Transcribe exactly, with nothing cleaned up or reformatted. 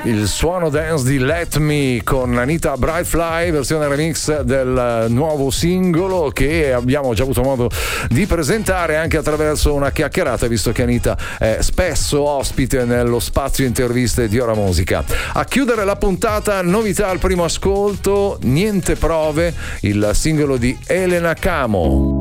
il suono dance di Let Me con Anita Brightfly, versione remix del nuovo singolo che abbiamo già avuto modo di presentare anche attraverso una chiacchierata, visto che Anita è spesso ospite nello spazio interviste di Ora Musica. A chiudere la puntata, novità al primo ascolto, Niente prove, il singolo di Elena Camo.